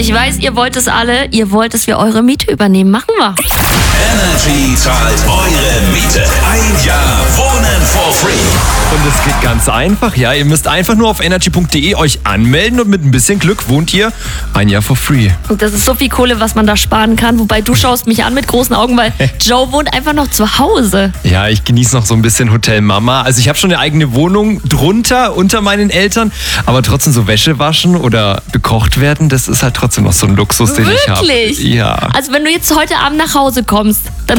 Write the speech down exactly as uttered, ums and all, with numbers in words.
Ich weiß, ihr wollt es alle. Ihr wollt, dass wir eure Miete übernehmen. Machen wir. Energy zahlt eure Miete. Ein Jahr Wohnen for free. Und es geht ganz einfach, ja. Ihr müsst einfach nur auf energy punkt de euch anmelden und mit ein bisschen Glück wohnt ihr ein Jahr for free. Und das ist so viel Kohle, was man da sparen kann. Wobei du schaust mich an mit großen Augen, weil Joe wohnt einfach noch zu Hause. Ja, ich genieße noch so ein bisschen Hotel Mama. Also ich habe schon eine eigene Wohnung drunter, unter meinen Eltern. Aber trotzdem so Wäsche waschen oder bekocht werden, das ist halt trotzdem noch so ein Luxus, den ich habe. Wirklich? Ja. Also wenn du jetzt heute Abend nach Hause kommst, dann